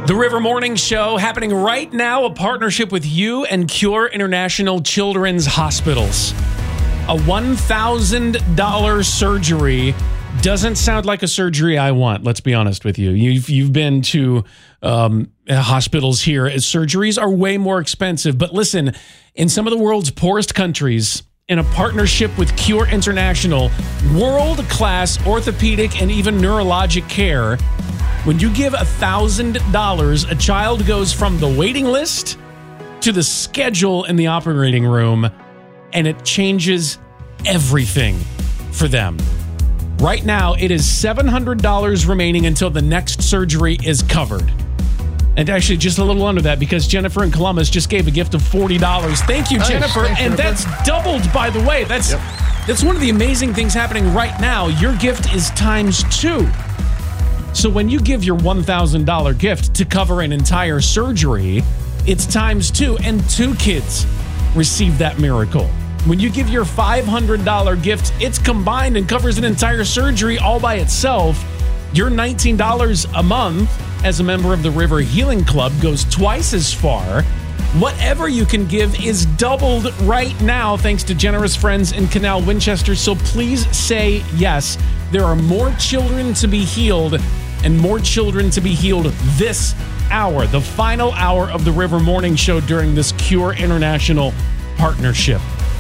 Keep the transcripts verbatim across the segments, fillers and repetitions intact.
The River Morning Show happening right now, a partnership with you and Cure International Children's Hospitals. A one thousand dollars surgery doesn't sound like a surgery I want, let's be honest with you. You've, you've been to um, hospitals here. Surgeries are way more expensive. But listen, in some of the world's poorest countries, in a partnership with Cure International, world-class orthopedic and even neurologic care, when you give one thousand dollars, a child goes from the waiting list to the schedule in the operating room, and it changes everything for them. Right now, it is seven hundred dollars remaining until the next surgery is covered. And actually, just a little under that, because Jennifer in Columbus just gave a gift of forty dollars. Thank you, Nice. Jennifer. Thanks, and Jennifer. that's doubled, by the way. That's, Yep. that's one of the amazing things happening right now. Your gift is times two. So when you give your one thousand dollars gift to cover an entire surgery, it's times two, and two kids receive that miracle. When you give your five hundred dollars gift, it's combined and covers an entire surgery all by itself. Your nineteen dollars a month as a member of the River Healing Club goes twice as far. Whatever you can give is doubled right now thanks to generous friends in Canal Winchester. So please say yes. There are more children to be healed and more children to be healed this hour, the final hour of the River Morning Show during this Cure International partnership.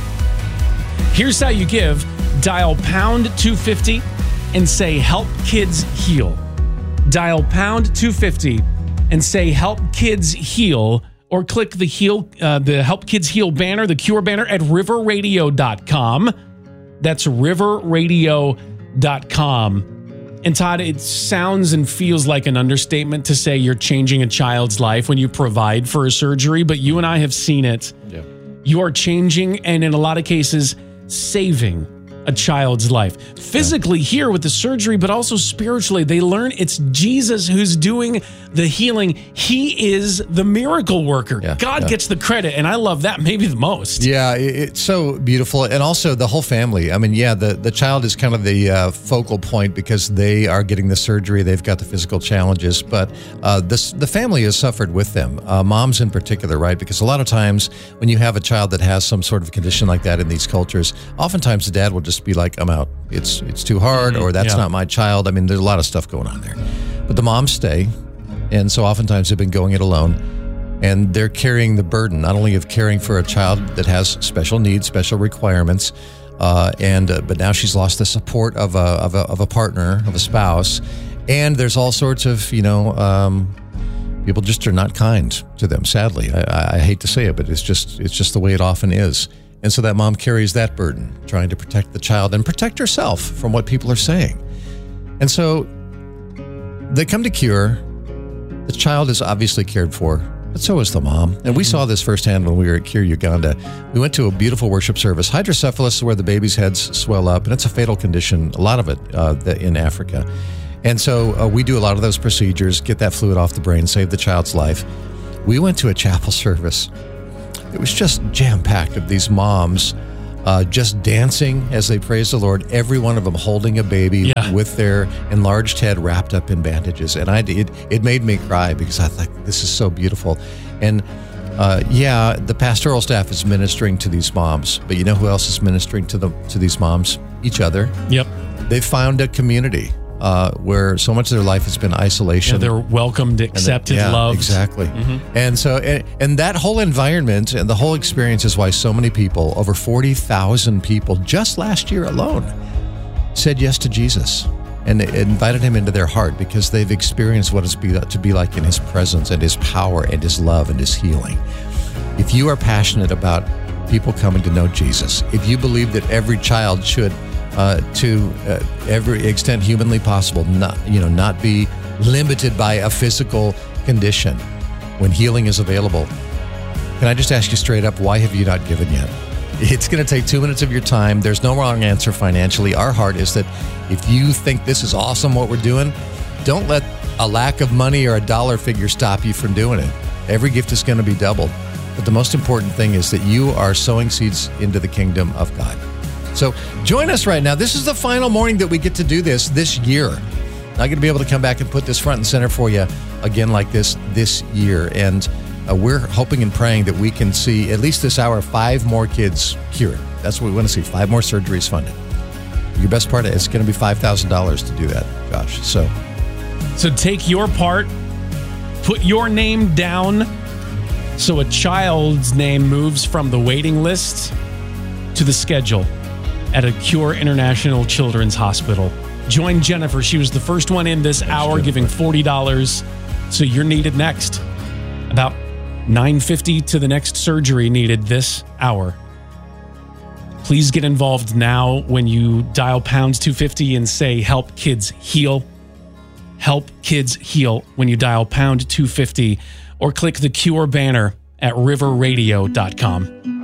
Here's how you give. Dial pound two fifty and say help kids heal. Dial pound two fifty and say help kids heal, or click the heal uh, the Help Kids Heal banner, the Cure banner at river radio dot com. That's river radio dot com. And Todd, it sounds and feels like an understatement to say you're changing a child's life when you provide for a surgery, but you and I have seen it. Yeah. You are changing, and in a lot of cases, saving a child's life. Physically here with the surgery, but also spiritually, they learn it's Jesus who's doing the healing. He is the miracle worker. Yeah, God yeah. gets the credit, and I love that maybe the most. Yeah, it- it's so beautiful. And also the whole family. I mean, yeah, the, the child is kind of the uh, focal point because they are getting the surgery. They've got the physical challenges, but uh, this, the family has suffered with them. Uh, moms in particular, right? Because a lot of times when you have a child that has some sort of condition like that in these cultures, oftentimes the dad will just be like, I'm out. It's it's too hard, or that's Yeah. not my child. I mean, there's a lot of stuff going on there. But the moms stay, and so oftentimes they've been going it alone, and they're carrying the burden, not only of caring for a child that has special needs, special requirements, uh, and uh, but now she's lost the support of a, of a of a partner, of a spouse, and there's all sorts of, you know, um, people just are not kind to them. Sadly, I, I hate to say it, but it's just it's just the way it often is. And so that mom carries that burden, trying to protect the child and protect herself from what people are saying. And so they come to Cure. The child is obviously cared for, but so is the mom. And we saw this firsthand when we were at Cure Uganda. We went to a beautiful worship service. Hydrocephalus is where the baby's heads swell up, and it's a fatal condition, a lot of it uh, in Africa. And so uh, we do a lot of those procedures, get that fluid off the brain, save the child's life. We went to a chapel service. It was just jam-packed of these moms uh, just dancing as they praise the Lord, every one of them holding a baby Yeah. with their enlarged head wrapped up in bandages. And I it, it made me cry because I thought, this is so beautiful. And uh, yeah, the pastoral staff is ministering to these moms, but you know who else is ministering to them, to these moms? Each other. Yep. They've found a community uh, where so much of their life has been isolation. Yeah, they're welcomed, accepted, yeah, loved. Exactly. And so, and, and that whole environment and the whole experience is why so many people, over forty thousand people just last year alone, said yes to Jesus and invited him into their heart because they've experienced what it's be, to be like in his presence and his power and his love and his healing. If you are passionate about people coming to know Jesus, if you believe that every child should, uh, to uh, every extent humanly possible, not you know not be limited by a physical condition when healing is available, can I just ask you straight up, why have you not given yet? It's going to take two minutes of your time. There's no wrong answer financially. Our heart is that if you think this is awesome what we're doing, don't let a lack of money or a dollar figure stop you from doing it. Every gift is going to be doubled. But the most important thing is that you are sowing seeds into the kingdom of God. So join us right now. This is the final morning that we get to do this this year. Not going to be able to come back and put this front and center for you again like this this year. And uh, we're hoping and praying that we can see, at least this hour, five more kids cured. That's what we want to see, five more surgeries funded. Your best part is it's going to be five thousand dollars to do that, Josh. So, so take your part, put your name down so a child's name moves from the waiting list to the schedule at a Cure International Children's Hospital. Join Jennifer. She was the first one in this Thanks, hour, Jennifer. Giving forty dollars. So you're needed next. About nine fifty to the next surgery needed this hour. Please get involved now when you dial pound two fifty and say help kids heal. Help kids heal when you dial pound two fifty or click the Cure banner at river radio dot com.